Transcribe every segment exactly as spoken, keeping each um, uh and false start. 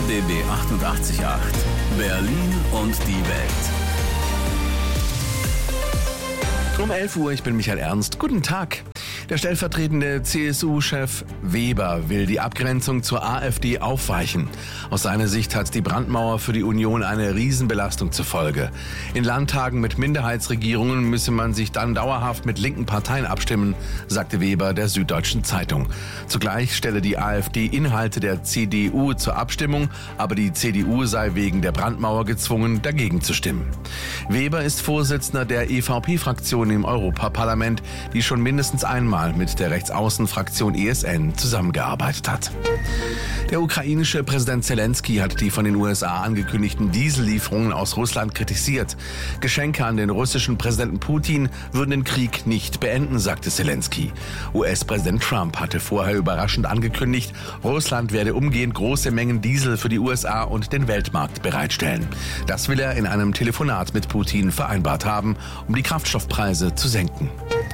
B B achtundachtzig Komma acht. Berlin und die Welt. Um elf Uhr, ich bin Michael Ernst. Guten Tag. Der stellvertretende C S U-Chef Weber will die Abgrenzung zur AfD aufweichen. Aus seiner Sicht hat die Brandmauer für die Union eine Riesenbelastung zur Folge. In Landtagen mit Minderheitsregierungen müsse man sich dann dauerhaft mit linken Parteien abstimmen, sagte Weber der Süddeutschen Zeitung. Zugleich stelle die AfD Inhalte der C D U zur Abstimmung, aber die C D U sei wegen der Brandmauer gezwungen, dagegen zu stimmen. Weber ist Vorsitzender der E V P-Fraktion im Europaparlament, die schon mindestens einmal mit der Rechtsaußenfraktion E S N zusammengearbeitet hat. Der ukrainische Präsident Zelensky hat die von den U S A angekündigten Diesellieferungen aus Russland kritisiert. Geschenke an den russischen Präsidenten Putin würden den Krieg nicht beenden, sagte Zelensky. U S-Präsident Trump hatte vorher überraschend angekündigt, Russland werde umgehend große Mengen Diesel für die U S A und den Weltmarkt bereitstellen. Das will er in einem Telefonat mit Putin vereinbart haben, um die Kraftstoffpreise zu senken.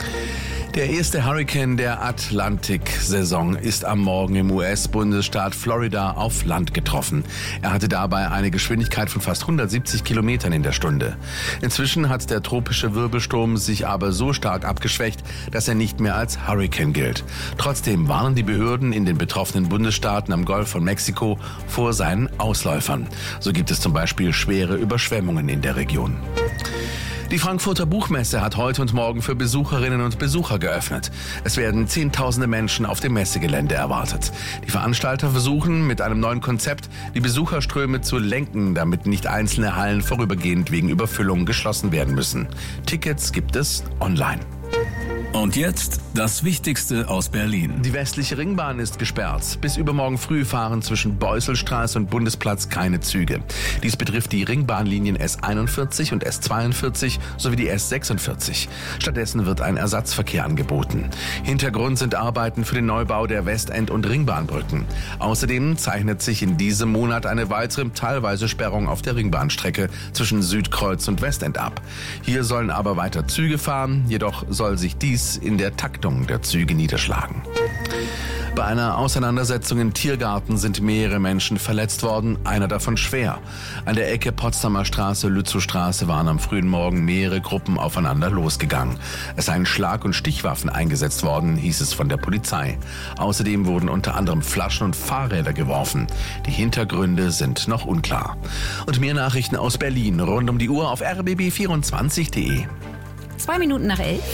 Der erste Hurrikan der Atlantik-Saison ist am Morgen im U S-Bundesstaat Florida auf Land getroffen. Er hatte dabei eine Geschwindigkeit von fast hundertsiebzig Kilometern in der Stunde. Inzwischen hat der tropische Wirbelsturm sich aber so stark abgeschwächt, dass er nicht mehr als Hurrikan gilt. Trotzdem warnen die Behörden in den betroffenen Bundesstaaten am Golf von Mexiko vor seinen Ausläufern. So gibt es zum Beispiel schwere Überschwemmungen in der Region. Die Frankfurter Buchmesse hat heute und morgen für Besucherinnen und Besucher geöffnet. Es werden Zehntausende Menschen auf dem Messegelände erwartet. Die Veranstalter versuchen mit einem neuen Konzept, die Besucherströme zu lenken, damit nicht einzelne Hallen vorübergehend wegen Überfüllung geschlossen werden müssen. Tickets gibt es online. Und jetzt das Wichtigste aus Berlin. Die westliche Ringbahn ist gesperrt. Bis übermorgen früh fahren zwischen Beuselstraße und Bundesplatz keine Züge. Dies betrifft die Ringbahnlinien S einundvierzig und S zweiundvierzig sowie die S sechsundvierzig. Stattdessen wird ein Ersatzverkehr angeboten. Hintergrund sind Arbeiten für den Neubau der Westend- und Ringbahnbrücken. Außerdem zeichnet sich in diesem Monat eine weitere teilweise Sperrung auf der Ringbahnstrecke zwischen Südkreuz und Westend ab. Hier sollen aber weiter Züge fahren, jedoch soll sich dies in der Taktung der Züge niederschlagen. Bei einer Auseinandersetzung im Tiergarten sind mehrere Menschen verletzt worden, einer davon schwer. An der Ecke Potsdamer Straße-Lützowstraße waren am frühen Morgen mehrere Gruppen aufeinander losgegangen. Es seien Schlag- und Stichwaffen eingesetzt worden, hieß es von der Polizei. Außerdem wurden unter anderem Flaschen und Fahrräder geworfen. Die Hintergründe sind noch unklar. Und mehr Nachrichten aus Berlin rund um die Uhr auf r b b vierundzwanzig punkt d e. Zwei Minuten nach elf.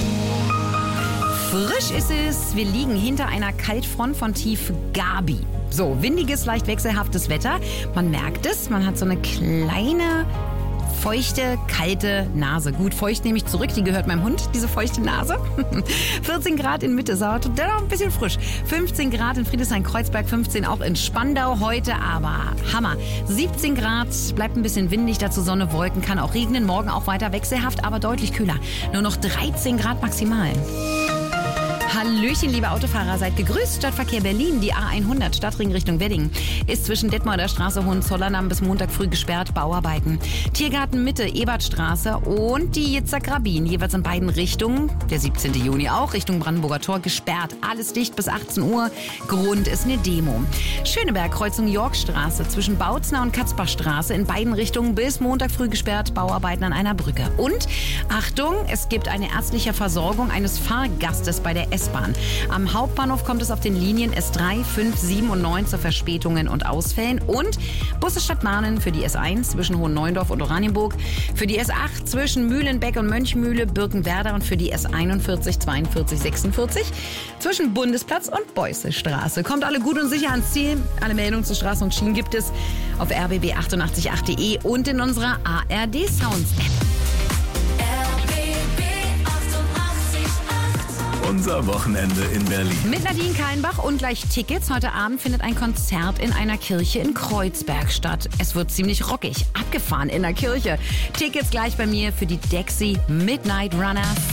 Frisch ist es. Wir liegen hinter einer Kaltfront von tief Gabi. So, windiges, leicht wechselhaftes Wetter. Man merkt es, man hat so eine kleine, feuchte, kalte Nase. Gut, feucht nehme ich zurück, die gehört meinem Hund, diese feuchte Nase. vierzehn Grad in Mitte, Sauerland, dennoch ein bisschen frisch. fünfzehn Grad in Friedrichshain-Kreuzberg, fünfzehn auch in Spandau. Heute aber Hammer. siebzehn Grad, bleibt ein bisschen windig, dazu Sonne, Wolken, kann auch regnen. Morgen auch weiter wechselhaft, aber deutlich kühler. Nur noch dreizehn Grad maximal. Hallöchen, liebe Autofahrer, seid gegrüßt. Stadtverkehr Berlin, die A hundert, Stadtring Richtung Wedding, ist zwischen Detmolder Straße, Hohenzollerndamm bis Montag früh gesperrt, Bauarbeiten. Tiergarten Mitte, Ebertstraße und die Jitzak-Rabin, jeweils in beiden Richtungen. Der siebzehnten Juni auch, Richtung Brandenburger Tor, gesperrt. Alles dicht bis achtzehn Uhr. Grund ist eine Demo. Schöneberg, Kreuzung Yorkstraße, zwischen Bautzner und Katzbachstraße, in beiden Richtungen bis Montag früh gesperrt, Bauarbeiten an einer Brücke. Und, Achtung, es gibt eine ärztliche Versorgung eines Fahrgastes bei der S S-Bahn. Am Hauptbahnhof kommt es auf den Linien S drei, fünf, sieben und neun zu Verspätungen und Ausfällen und Busse Stadtbahnen für die S eins zwischen Hohenneuendorf und Oranienburg, für die S acht zwischen Mühlenbeck und Mönchmühle, Birkenwerder und für die S einundvierzig, zweiundvierzig, sechsundvierzig zwischen Bundesplatz und Beuselstraße. Kommt alle gut und sicher ans Ziel. Alle Meldungen zu Straßen und Schienen gibt es auf r b b achtundachtzig Punkt acht punkt d e und in unserer A R D Sounds App. Unser Wochenende in Berlin. Mit Nadine Kallenbach und gleich Tickets. Heute Abend findet ein Konzert in einer Kirche in Kreuzberg statt. Es wird ziemlich rockig, abgefahren in der Kirche. Tickets gleich bei mir für die Dexy Midnight Runners.